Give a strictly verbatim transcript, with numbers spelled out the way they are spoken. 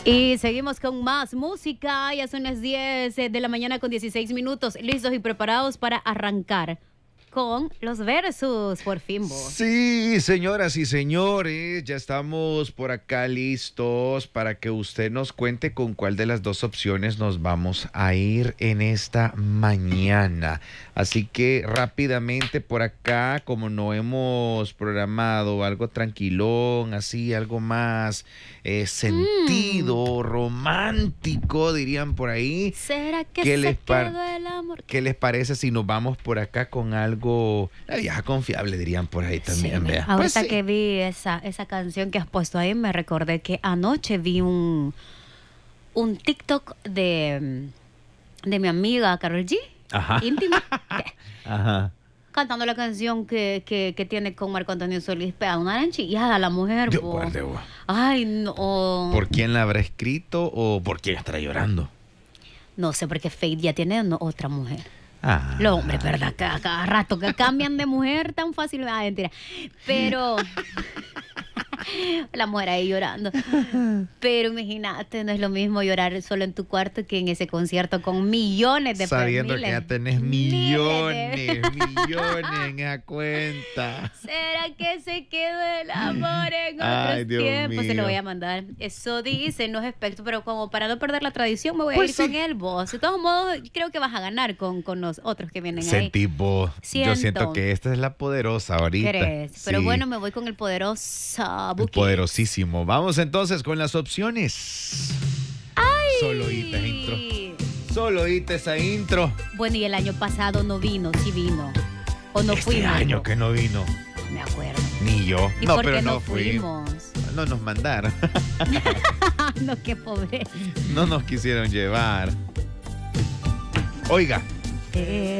Y seguimos con más música. Ya son las diez de la mañana con dieciséis minutos. Listos y preparados para arrancar con los versus, por fin vos. Sí, señoras y señores, ya estamos por acá listos para que usted nos cuente con cuál de las dos opciones nos vamos a ir en esta mañana. Así que rápidamente por acá, como no hemos programado algo tranquilón, así, algo más eh, sentido, mm. romántico, dirían por ahí. ¿Será que se les par- quedó el amor? ¿Qué les parece si nos vamos por acá con algo, la vieja confiable, dirían por ahí también? Sí, vea. ahorita Pues sí. que vi esa, esa canción que has puesto ahí, me recordé que anoche vi un, un TikTok de, de mi amiga Karol G. Ajá. Íntima. Ajá. Cantando la canción que, que, que tiene con Marco Antonio Solís, pega una aranchillada la mujer. Yo, po. guarde, vos. Ay, no. ¿Por quién la habrá escrito o por quién estará llorando? No sé, porque Faith ya tiene no, otra mujer. Ah. Los hombres, ¿verdad? Cada, cada rato que cambian de mujer tan fácil. Ah, mentira. Pero la mujer ahí llorando. Pero imagínate, no es lo mismo llorar solo en tu cuarto que en ese concierto con millones de personas. Sabiendo miles, que ya tenés millones, miles de... millones en esa cuenta. ¿Será que se quedó el amor en otros Ay, Dios tiempos? Se lo mío. voy a mandar. Eso dice, no es experto, pero como para no perder la tradición, me voy a Pues ir sí. con él, vos. De todos modos, creo que vas a ganar con, con los otros que vienen ahí. Sentí vos. Siento. Yo siento que esta es la poderosa ahorita. ¿Crees? Pero Sí. bueno, me voy con el poderoso El Buki. poderosísimo. Vamos entonces con las opciones. ¡Ay! Solo oíste esa intro. Solo oíste esa intro. Bueno, y el año pasado no vino, sí vino. O no este fuimos. año que no vino. No me acuerdo. Ni yo. ¿Y no, por pero qué no, no fuimos. fuimos? No nos mandaron. No, qué pobre. No nos quisieron llevar. Oiga. Eh,